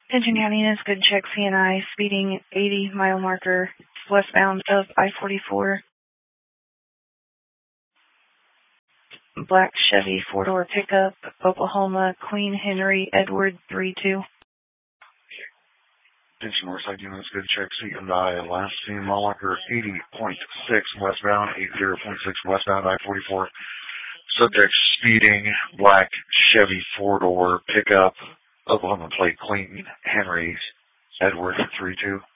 Pigeon County is good check CNI, speeding 80 mile marker westbound of I-44. Black Chevy 4-door pickup, Oklahoma, Queen Henry, Edward 32. Attention Northside units, good check CNI, last seen mile marker 80.6 westbound, 80.6 westbound I-44. Subject speeding, black Chevy 4-door pickup, Oklahoma plate, Queen Henry, Edward 32.